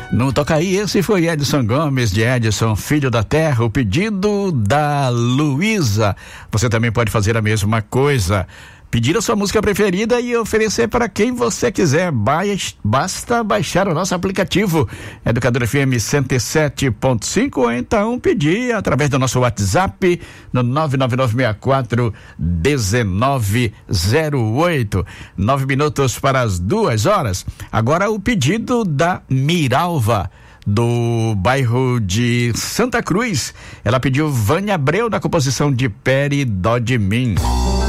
No Tocaí, esse foi Edson Gomes, de Edson, Filho da Terra, o pedido da Luísa. Você também pode fazer a mesma coisa. Pedir a sua música preferida e oferecer para quem você quiser. Basta baixar o nosso aplicativo Educador FM 107.5 ou então pedir através do nosso WhatsApp no 99964-1908. 9 minutos para as 2h. Agora o pedido da Miralva, do bairro de Santa Cruz. Ela pediu Vânia Abreu na composição de Pere Dó de Mim.